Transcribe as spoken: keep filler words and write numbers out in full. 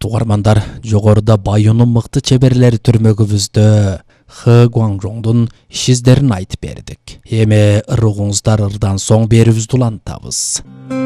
Урматтуу угармандар, жогоруда Байонун мыкты чеберлери түрмөгүбүздө Хэ Гуаңжоңдун иш издерин айтып бердик. Эми ырыгыңыздар ырдан соң берибизди улантабыз.